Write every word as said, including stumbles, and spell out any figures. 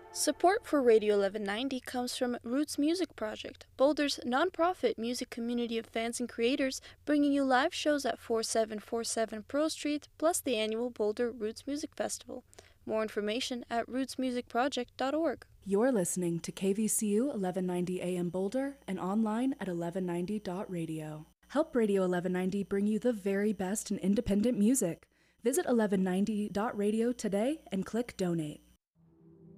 Support for Radio eleven ninety comes from Roots Music Project, Boulder's nonprofit music community of fans and creators, bringing you live shows at forty-seven forty-seven Pearl Street, plus the annual Boulder Roots Music Festival. More information at roots music project dot org. You're listening to K V C U eleven ninety A M Boulder and online at eleven ninety dot radio. Help Radio eleven ninety bring you the very best in independent music. Visit eleven ninety dot radio today and click Donate.